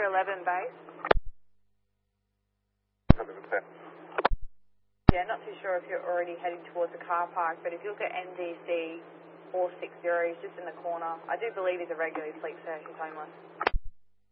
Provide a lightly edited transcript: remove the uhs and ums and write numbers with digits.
11 base. 110. Yeah, not too sure if you're already heading towards the car park, but if you look at NDC 460, he's just in the corner. I do believe he's a regular fleet, sir. He's homeless.